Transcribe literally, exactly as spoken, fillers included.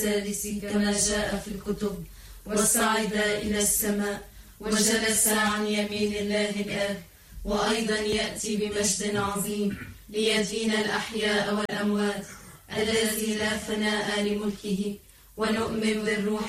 الثالث كما جاء في الكتب، وصعد إلى السماء وجلس عن يمين الله الآب، وأيضا يأتي بمجد عظيم ليدين الأحياء والأموات، الذي لا فناء لملكه. ونؤمن بالروح